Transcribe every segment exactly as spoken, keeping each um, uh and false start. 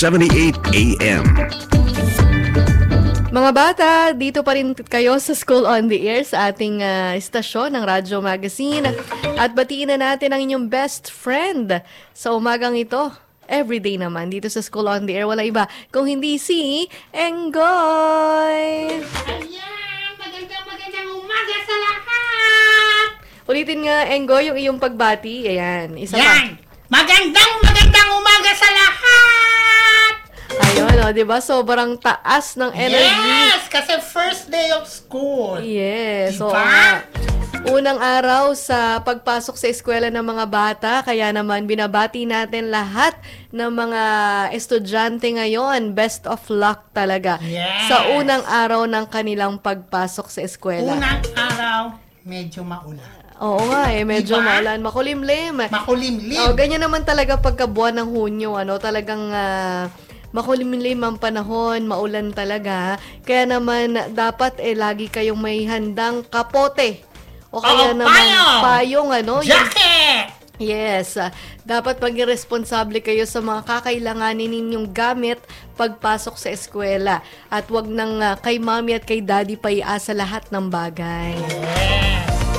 seventy-eight A M. Mga bata, dito pa rin kayo sa School on the Air sa ating uh, istasyon ng Radyo Magazine. At batiin na natin ang inyong best friend sa umagang ito. Everyday naman dito sa School on the Air. Wala iba kung hindi si Enggoy. Ayan! Magandang magandang umaga sa lahat! Ulitin nga, Enggoy, yung iyong pagbati. Ayan, isa Yan! pa. Magandang magandang umaga sa lahat! Ayun, o, diba? Sobrang taas ng energy. Yes! Kasi first day of school. Yes. Diba? Oo nga. Unang araw sa pagpasok sa eskwela ng mga bata, kaya naman binabati natin lahat ng mga estudyante ngayon. Best of luck talaga Yes. sa unang araw ng kanilang pagpasok sa eskwela. Unang araw, medyo maulan. Oo nga eh, medyo Diba? maulan, makulimlim. Makulimlim. Oh, ganyan naman talaga pagka buwan ng Hunyo, ano, talagang uh, makulimlim ang panahon, maulan talaga. Kaya naman dapat eh lagi kayong may handang kapote. O kaya Oo, naman payong! payong ano. yung- Jacket! Yes, ah, dapat maging responsable kayo sa mga kakailanganin ninyong gamit pagpasok sa eskwela. At wag nang ah, kay mami at kay daddy pa iasa lahat ng bagay. Yes.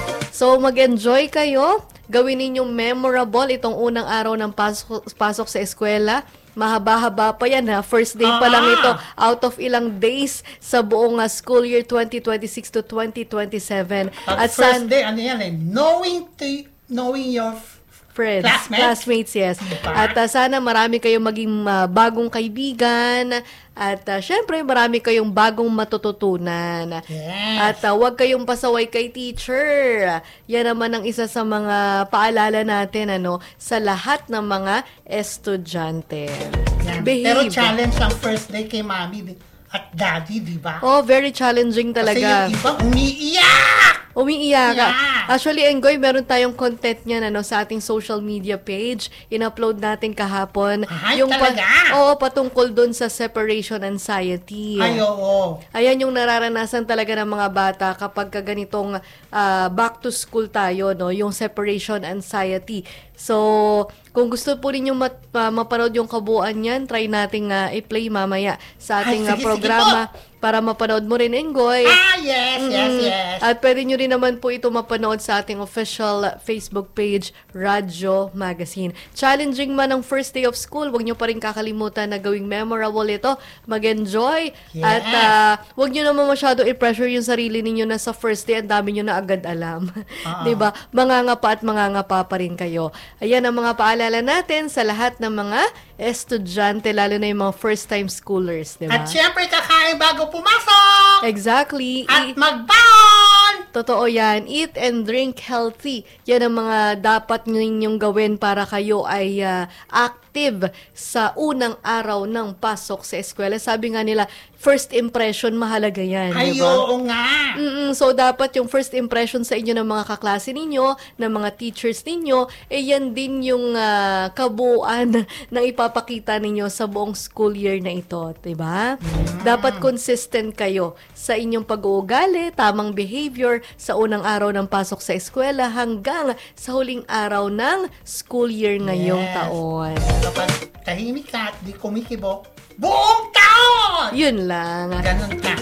So mag-enjoy kayo. Gawin ninyong memorable itong unang araw ng pasok, pasok sa eskwela. Mahaba-haba pa yan ha. First day pa lang Ah. ito out of ilang days sa buong uh, school year twenty twenty-six to twenty twenty-seven. At, first day, ano yan eh, knowing to, knowing your friends, Classmates? classmates, yes. Diba? At uh, sana marami kayong maging uh, bagong kaibigan at uh, syempre marami kayong bagong matututunan. Yes. At uh, huwag kayong pasaway kay teacher. Yan naman ang isa sa mga paalala natin ano sa lahat ng mga estudyante. Yan. Behave. Pero challenge ang first day kay mami di- at daddy, di ba? Oh, very challenging Kasi talaga. yung iba umiiyak! Umiiyak ka. Yeah. Actually, Enggoy, meron tayong content niyan ano, sa ating social media page. In-upload natin kahapon. Ay, yung pa- talaga? Oo, patungkol dun sa separation anxiety. Ay, oo. Ayan yung nararanasan talaga ng mga bata kapag ka ganitong ah, back to school tayo, no? Yung separation anxiety. So, kung gusto po ninyo mat, uh, mapanood yung kabuuan yan, try nating ah, i-play mamaya sa Ay, ating sige, ah, sige programa para mapanood mo rin, Enggoy. Ah, yes, yes, Mm. yes. At pwede nyo rin naman po ito mapanood sa ating official Facebook page, Radyo Magazine. Challenging man ang first day of school, huwag nyo pa rin kakalimutan na gawing memorable ito. Mag-enjoy. Yes. At uh, huwag nyo naman masyado i-pressure yung sarili ninyo na sa first day, ang dami nyo na agad alam. Oo. Diba? Mangangapa at mangangapa pa rin kayo. Ayan ang mga paalala natin sa lahat ng mga estudyante, lalo na yung mga first-time schoolers. Diba? At syempre, kakain bago pumasok! Exactly. I- At magbaon! Totoo yan. Eat and drink healthy. Yan ang mga dapat ninyong gawin para kayo ay ah, active sa unang araw ng pasok sa eskwela. Sabi nga nila, first impression, mahalaga yan. Ay, diba? oo nga. Mm-mm, so, dapat yung first impression sa inyo ng mga kaklase ninyo, ng mga teachers ninyo, eh yan din yung ah, kabuuan na ipapakita ninyo sa buong school year na ito. Diba? Dapat consistent kayo sa inyong pag-uugali, tamang behavior sa unang araw ng pasok sa eskwela hanggang sa huling araw ng school year ngayong Yes. taon. Kapag tahimik ka at di kumikibok, buong taon! Yun lang. Ganon ka.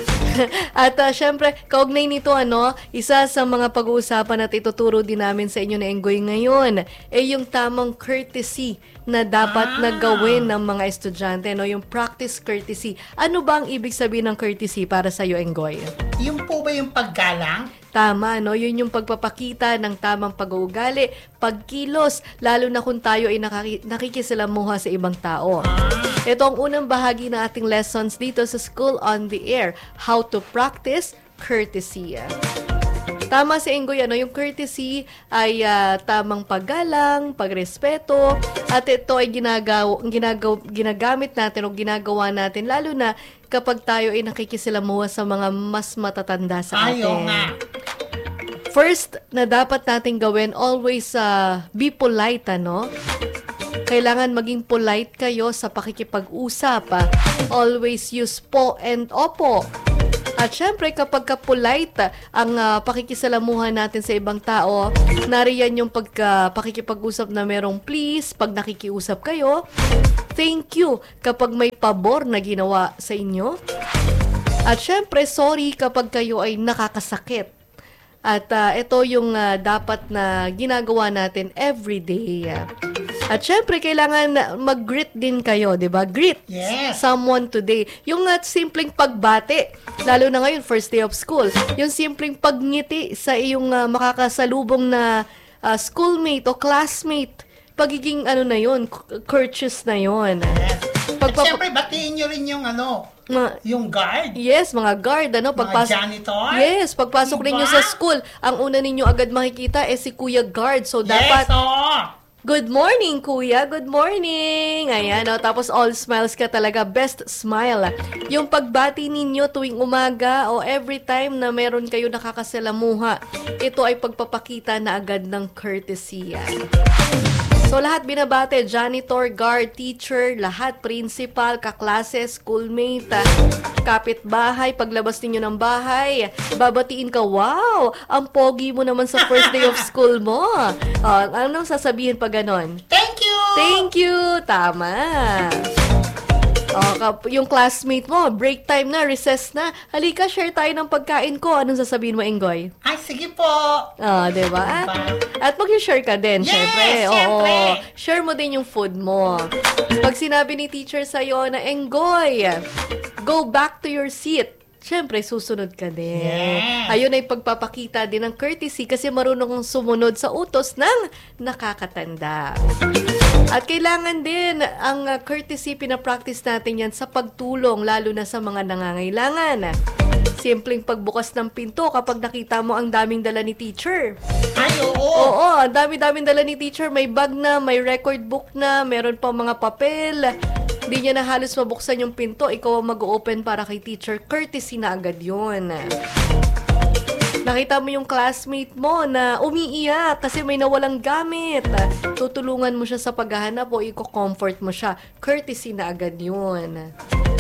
At uh, syempre, kaugnay nito, ano, isa sa mga pag-uusapan at ituturo din namin sa inyo na Enggoy ngayon, eh yung tamang courtesy na dapat Ah. na gawin ng mga estudyante, no? Yung practice courtesy. Ano ba ang ibig sabihin ng courtesy para sa iyo, Enggoy? Yung po ba yung paggalang? Tama, no? Yun yung pagpapakita ng tamang pag-uugali, pagkilos, lalo na kung tayo ay nakaki- nakikisalamuha sa ibang tao. Ito ang unang bahagi ng ating lessons dito sa School on the Air, how to practice courtesy. Tama si Enggoy, ano, yung courtesy ay ah, tamang paggalang, pagrespeto, at ito ay ginagaw, ginagaw, ginagamit natin o ginagawa natin, lalo na kapag tayo ay nakikisalamuha sa mga mas matatanda sa Ay, oo atin. nga. First na dapat nating gawin, always uh, be polite, ano? Kailangan maging polite kayo sa pakikipag-usap. ah. Always use po and opo. At syempre, kapag ka-polite ang uh, pakikisalamuhan natin sa ibang tao, nariyan yung pagka, pakikipag-usap na merong please, pag nakikiusap kayo, Thank you kapag may pabor na ginawa sa inyo. At syempre, sorry kapag kayo ay nakakasakit. At uh, ito yung uh, dapat na ginagawa natin everyday. At syempre, kailangan mag-greet din kayo, di ba? Greet Yes. someone today. Yung uh, simpleng pagbati, lalo na ngayon, first day of school. Yung simpleng pagngiti sa iyong uh, makakasalubong na uh, schoolmate o classmate. Pagiging ano na yun, courteous na yun. Yes. At Pagpapa- syempre, batiin nyo rin yung ano, Ma- yung guard. Yes, mga guard, ano, Mga pagpasok. janitor. Yes, pagpasok Diba? ninyo sa school, ang una ninyo agad makikita eh si Kuya Guard. So dapat Yes, oo. good morning, Kuya. Good morning. Ayan, oh, tapos all smiles ka talaga. Best smile. Yung pagbati ninyo tuwing umaga o every time na meron kayo nakakasalamuha, ito ay pagpapakita na agad ng courtesy. Yan. So, lahat binabate, janitor, guard, teacher, lahat, principal, kaklase, schoolmate, kapitbahay, paglabas ninyo ng bahay, babatiin ka, wow, ang pogi mo naman sa first day of school mo. Uh, anong sasabihin pa ganon? Thank you! Thank you! Tama! Oh, kap- yung classmate mo, break time na, recess na, halika, share tayo ng pagkain ko. Anong sasabihin mo, Enggoy? Ay, sige po. Ah, di ba? Diba? At mag-share ka din, Yes, syempre. syempre. Oo. Share mo din yung food mo. Pag sinabi ni teacher sa'yo na, Enggoy, go back to your seat. Syempre, susunod ka din. Yes. Ayun ay pagpapakita din ng courtesy kasi marunong kang sumunod sa utos ng nakakatanda. At kailangan din ang uh, courtesy, pinapractice natin yan sa pagtulong, lalo na sa mga nangangailangan. Simpleng pagbukas ng pinto kapag nakita mo ang daming dala ni teacher. Ay, oo. Oo, ang dami-daming dala ni teacher. May bag na, may record book na, meron pa mga papel. Hindi niya na halos mabuksan yung pinto. Ikaw ang mag-open para kay teacher. Courtesy na agad yun. Nakita mo yung classmate mo na umiiyak kasi may nawalang gamit. Tutulungan mo siya sa paghahanap o i-comfort mo siya. Courtesy na agad yun.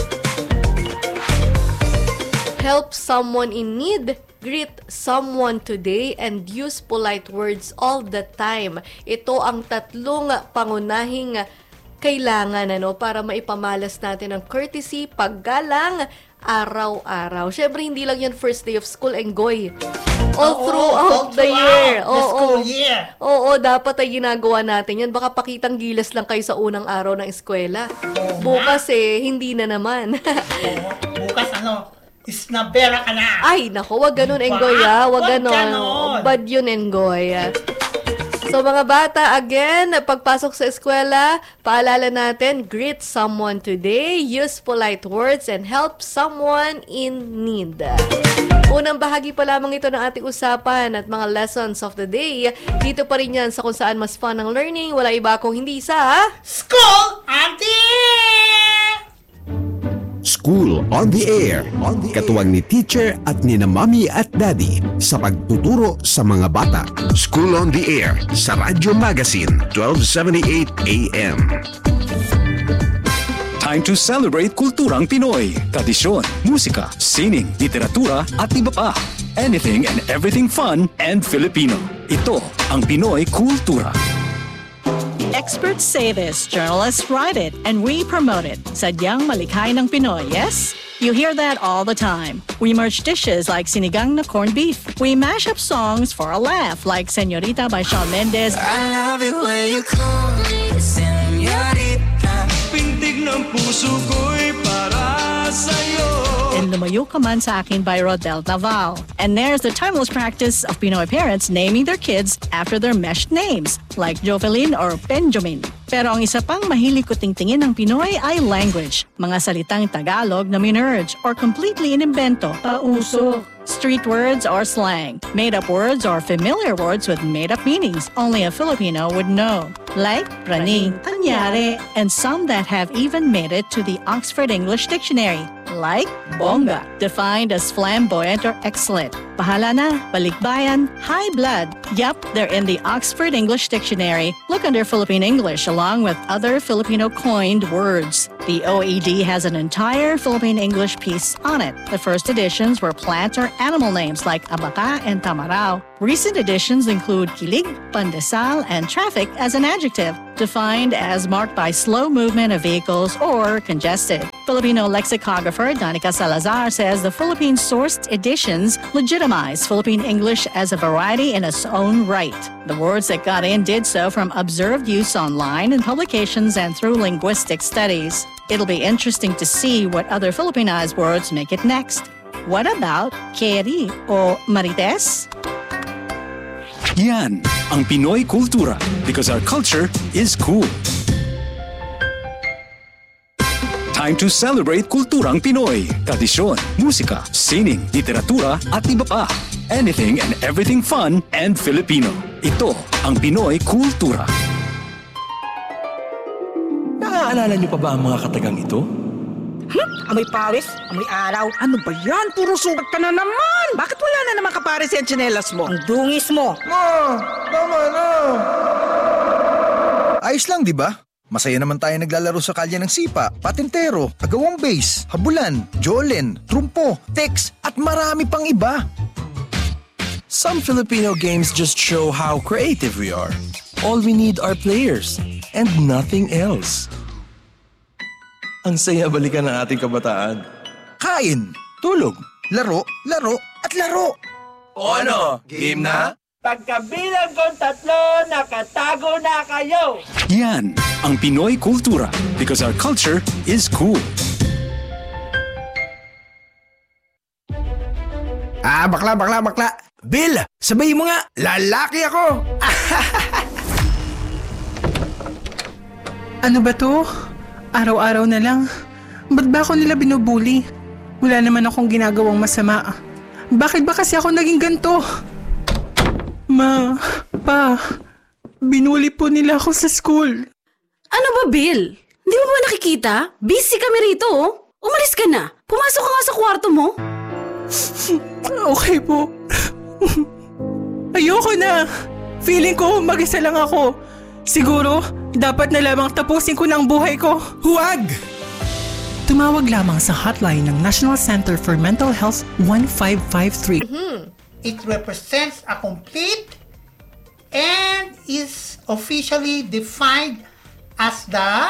Help someone in need. Greet someone today and use polite words all the time. Ito ang tatlong pangunahing kailangan ano para maipamalas natin ang courtesy, paggalang, araw-araw. Syempre, hindi lang yan first day of school, Enggoy. All Oo, throughout all the throughout year. the Oo, school year. Oo, dapat ay ginagawa natin yan. Baka pakitang gilas lang kayo sa unang araw ng eskwela. Oo Bukas eh, hindi na naman. Oo. Bukas ano, isnabera ka na. Ay, nako, wag ganun, Ba? Enggoy, ah. Wag Wag ganun. ganon. Bad yun, Enggoy. So, mga bata, again, pagpasok sa eskwela, paalala natin, greet someone today, use polite words, and help someone in need. Unang bahagi pa lamang ito ng ating usapan at mga lessons of the day. Dito pa rin yan sa kung saan mas fun ang learning. Wala iba kung hindi sa... School Auntie! School on the Air. Katuwang ni teacher at ni na mommy at daddy sa pagtuturo sa mga bata. School on the Air sa Radyo Magazine twelve seventy-eight A M. Time to celebrate kulturang Pinoy. Tradisyon, musika, sining, literatura at iba pa. Anything and everything fun and Filipino. Ito ang Pinoy Kultura. Experts say this, journalists write it, and we promote it. Sadyang malikhay ng Pinoy, yes? You hear that all the time. We merge dishes like sinigang na corned beef. We mash up songs for a laugh like Señorita by Shawn Mendes. I love it when you call me señorita. Pintig ng puso ko'y para sa'yo. And Lumayo Ka Man Sa Akin by Rodel Naval. And there's the timeless practice of Pinoy parents naming their kids after their meshed names, like Jovelyn or Benjamin. Pero ang isa pang mahilig ko tingtingin ng Pinoy ay language. Mga salitang Tagalog na minerge or completely inimbento, pauso. Street words or slang, made-up words or familiar words with made-up meanings only a Filipino would know. Like praning, anyare, and some that have even made it to the Oxford English Dictionary. Like bongga, defined as flamboyant or excellent. Bahala na, balikbayan, high blood. Yup, they're in the Oxford English Dictionary. Look under Philippine English along with other Filipino coined words. The O E D has an entire Philippine English piece on it. The first editions were plant or animal names like abaca and tamarao. Recent editions include kilig, pandesal, and traffic as an adjective, defined as marked by slow movement of vehicles or congested. Filipino lexicographer Danica Salazar says the Philippine-sourced editions legitimize Philippine English as a variety in its own right. The words that got in did so from observed use online in publications and through linguistic studies. It'll be interesting to see what other Filipinized words make it next. What about Keri o Marites? Yan ang Pinoy kultura because our culture is cool. Time to celebrate kulturang Pinoy. Tradisyon, musika, sining, literatura at iba pa. Anything and everything fun and Filipino. Ito ang Pinoy kultura. Naaalala niyo pa ba ang mga katagang ito? Hmm? Amoy pawis? Amoy araw? Ano ba yan? Puro sugat ka na naman! Bakit wala na naman kapares yung tsinelas mo? Ang dungis mo! Ma! Tama na! Ayos lang, di ba? Masaya naman tayo naglalaro sa kalye ng sipa, patintero, agawang base, habulan, jolen, trumpo, tex, at marami pang iba. Some Filipino games just show how creative we are. All we need are players and nothing else. Ang saya balikan ng ating kabataan. Kain, Tulog. laro, laro, at laro. O ano? Game na? Pagkabilang kong tatlo, nakatago na kayo! Yan ang Pinoy kultura because our culture is cool. Ah, bakla, bakla, bakla. Bill, sabihin mo nga, lalaki ako. Ano ba to? Araw-araw na lang. Ba't ba ako nila binubuli? Wala naman akong ginagawang masama. Bakit ba kasi ako naging ganito? Ma, pa, binuli po nila ako sa school. Ano ba, Bill? Hindi mo ba nakikita? Busy kami rito, oh. Umalis ka na. Pumasok ka nga sa kwarto mo. Okay po. Ayoko na. Feeling ko mag-isa lang ako. Siguro, dapat na lamang tapusin ko ng buhay ko. Huwag! Tumawag lamang sa hotline ng National Center for Mental Health one five five three. It represents a complete and is officially defined as the